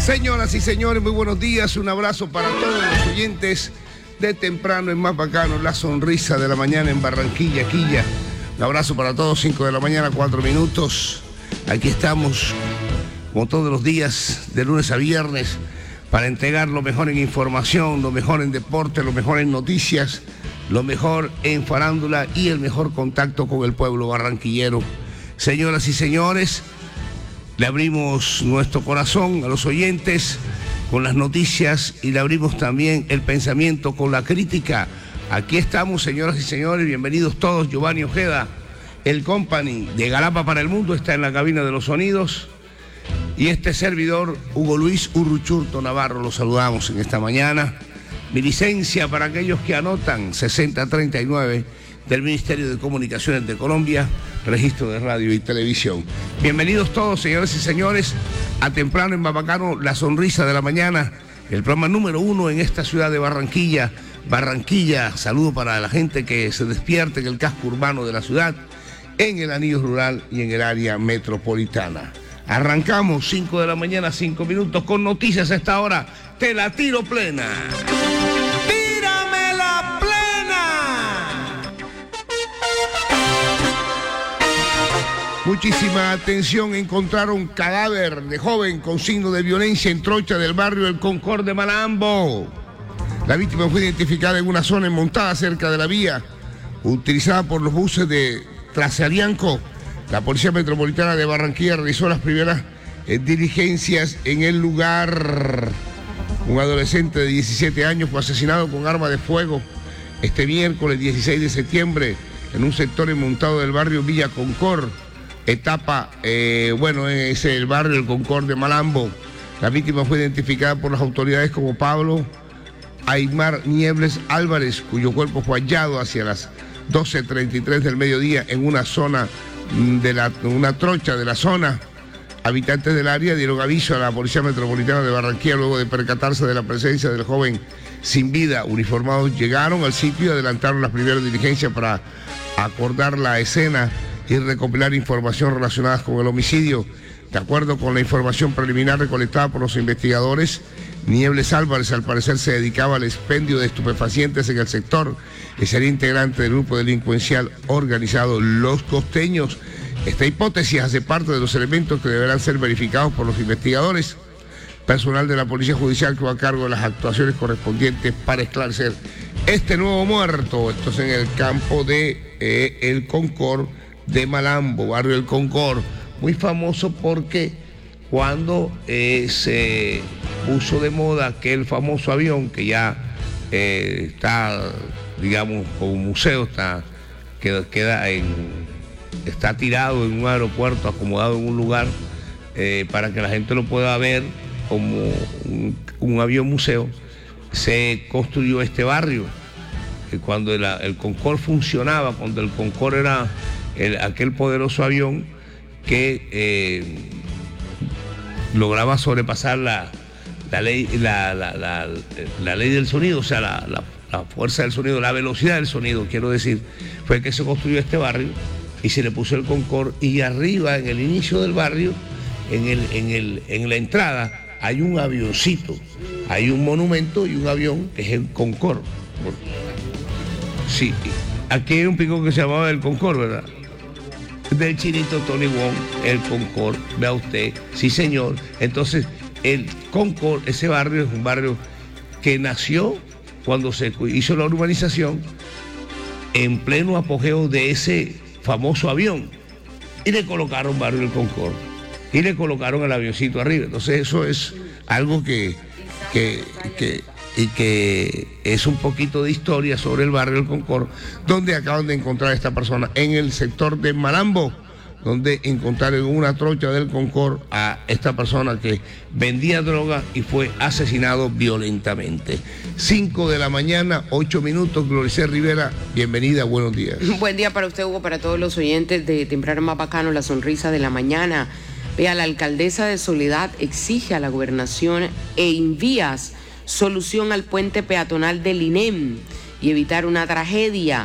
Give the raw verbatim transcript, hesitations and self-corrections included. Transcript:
Señoras y señores, muy buenos días. Un abrazo para todos los oyentes de Temprano es Más Bacano, la sonrisa de la mañana en Barranquilla, Quilla. Un abrazo para todos, cinco de la mañana, cuatro minutos. Aquí estamos, como todos los días, de lunes a viernes, para entregar lo mejor en información, lo mejor en deporte, lo mejor en noticias, lo mejor en farándula y el mejor contacto con el pueblo barranquillero. Señoras y señores, le abrimos nuestro corazón a los oyentes con las noticias y le abrimos también el pensamiento con la crítica. Aquí estamos, señoras y señores, bienvenidos todos. Giovanni Ojeda, el company de Galapa para el Mundo, está en la cabina de los sonidos. Y este servidor, Hugo Luis Urruchurto Navarro, los saludamos en esta mañana. Mi licencia para aquellos que anotan, sesenta treinta y nueve del Ministerio de Comunicaciones de Colombia, registro de radio y televisión. Bienvenidos todos, señores y señores, a Temprano en Más Bacano, la sonrisa de la mañana, el programa número uno en esta ciudad de Barranquilla. Barranquilla, saludo para la gente que se despierte en el casco urbano de la ciudad, en el anillo rural y en el área metropolitana. Arrancamos, cinco de la mañana, cinco minutos, con noticias a esta hora. Te la tiro plena. ¡Tírame la plena! Muchísima atención, encontraron cadáver de joven con signo de violencia en trocha del barrio El Concord de Malambo. La víctima fue identificada en una zona montada cerca de la vía, utilizada por los buses de Trasealianco. La Policía Metropolitana de Barranquilla realizó las primeras eh, diligencias en el lugar. Un adolescente de diecisiete años fue asesinado con arma de fuego este miércoles dieciséis de septiembre en un sector montado del barrio Villa Concord. Etapa, eh, bueno, es el barrio El Concord de Malambo. La víctima fue identificada por las autoridades como Pablo Aymar Niebles Álvarez, cuyo cuerpo fue hallado hacia las doce treinta y tres del mediodía en una zona de la, una trocha de la zona. Habitantes del área dieron aviso a la Policía Metropolitana de Barranquilla luego de percatarse de la presencia del joven sin vida. Uniformados llegaron al sitio y adelantaron las primeras diligencias para acordar la escena y recopilar información relacionada con el homicidio. De acuerdo con la información preliminar recolectada por los investigadores, Niebles Álvarez al parecer se dedicaba al expendio de estupefacientes en el sector y sería integrante del grupo delincuencial organizado Los Costeños. Esta hipótesis hace parte de los elementos que deberán ser verificados por los investigadores. Personal de la Policía Judicial que va a cargo de las actuaciones correspondientes para esclarecer este nuevo muerto. Esto es en el campo de eh, El Concord de Malambo, barrio El Concord, muy famoso porque cuando eh, se puso de moda aquel famoso avión que ya eh, está, digamos, como museo, está, queda, queda en, está tirado en un aeropuerto, acomodado en un lugar eh, para que la gente lo pueda ver como un, un avión museo, se construyó este barrio. Eh, cuando el, el Concord funcionaba, cuando el Concord era el, aquel poderoso avión que eh, lograba sobrepasar la, la, ley, la, la, la, la ley del sonido, o sea, la, la, la fuerza del sonido, la velocidad del sonido, quiero decir, fue que se construyó este barrio y se le puso el Concord, y arriba, en el inicio del barrio, en, el, en, el, en la entrada, hay un avioncito, hay un monumento y un avión que es el Concord. Sí, aquí hay un pico que se llamaba el Concord, ¿verdad? Del chinito Tony Wong, el Concord, vea usted, sí señor. Entonces, el Concord, ese barrio es un barrio que nació cuando se hizo la urbanización en pleno apogeo de ese famoso avión, y le colocaron barrio el Concord, y le colocaron el avioncito arriba. Entonces eso es algo que, que, que y que es un poquito de historia sobre el barrio El Concord, donde acaban de encontrar a esta persona en el sector de Malambo, donde encontraron en una trocha del Concord a esta persona que vendía droga y fue asesinado violentamente. cinco de la mañana, ocho minutos, Gloricé Rivera, bienvenida, buenos días. Buen día para usted, Hugo, para todos los oyentes de Temprano Más Bacano, la sonrisa de la mañana. Vea, la alcaldesa de Soledad exige a la gobernación e Invías solución al puente peatonal del I N E M y evitar una tragedia.